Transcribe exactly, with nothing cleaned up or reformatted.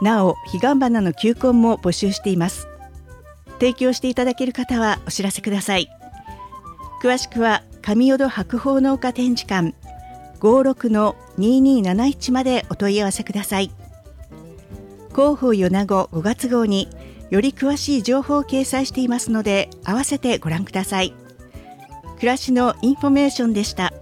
なお彼岸花の球根も募集しています。提供していただける方はお知らせください。詳しくは神淀白鳳農家展示館 ごろくのににーなないち までお問い合わせください。広報米子ごがつ号により詳しい情報を掲載していますので、合わせてご覧ください。暮らしのインフォメーションでした。